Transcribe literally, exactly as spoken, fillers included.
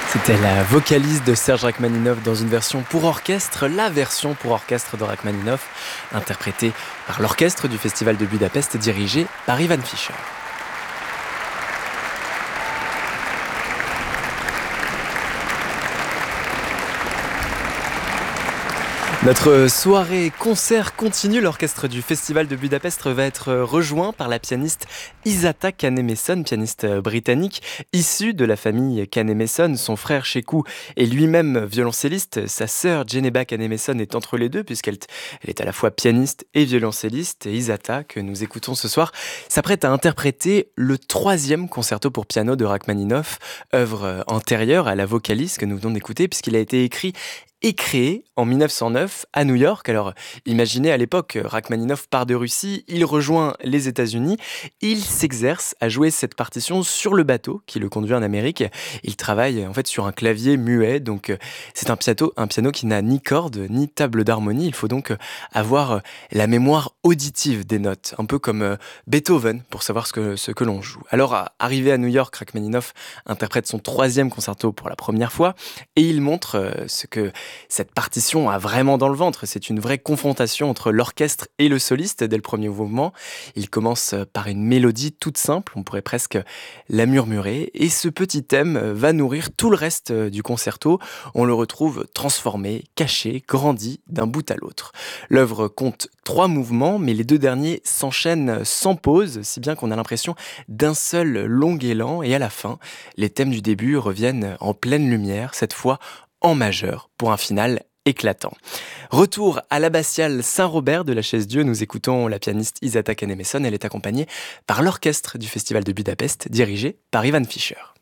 C'était la vocaliste de Serge Rachmaninov dans une version pour orchestre, la version pour orchestre de Rachmaninov, interprétée par l'orchestre du Festival de Budapest dirigé par Ivan Fischer. Notre soirée concert continue. L'orchestre du Festival de Budapest va être rejoint par la pianiste Isata Kahnemesson, pianiste britannique issue de la famille Kahnemesson. Son frère Sheku est lui-même violoncelliste. Sa sœur Geneba Kahnemesson est entre les deux puisqu'elle elle est à la fois pianiste et violoncelliste. Et Isata, que nous écoutons ce soir, s'apprête à interpréter le troisième concerto pour piano de Rachmaninov, œuvre antérieure à la vocaliste que nous venons d'écouter puisqu'il a été écrit et créé en mille neuf cent neuf à New York. Alors, imaginez à l'époque, Rachmaninov part de Russie, il rejoint les États-Unis, il s'exerce à jouer cette partition sur le bateau qui le conduit en Amérique. Il travaille en fait sur un clavier muet, donc c'est un piano, un piano qui n'a ni cordes ni table d'harmonie. Il faut donc avoir la mémoire auditive des notes, un peu comme Beethoven pour savoir ce que, ce que l'on joue. Alors, arrivé à New York, Rachmaninov interprète son troisième concerto pour la première fois et il montre ce que cette partition a vraiment dans le ventre. C'est une vraie confrontation entre l'orchestre et le soliste dès le premier mouvement. Il commence par une mélodie toute simple, on pourrait presque la murmurer, et ce petit thème va nourrir tout le reste du concerto. On le retrouve transformé, caché, grandi d'un bout à l'autre. L'œuvre compte trois mouvements, mais les deux derniers s'enchaînent sans pause, si bien qu'on a l'impression d'un seul long élan, et à la fin, les thèmes du début reviennent en pleine lumière, cette fois en majeur, pour un final éclatant. Retour à l'abbatiale Saint-Robert de la Chaise-Dieu, nous écoutons la pianiste Isata Kahnemesson. Elle est accompagnée par l'orchestre du Festival de Budapest, dirigé par Ivan Fischer.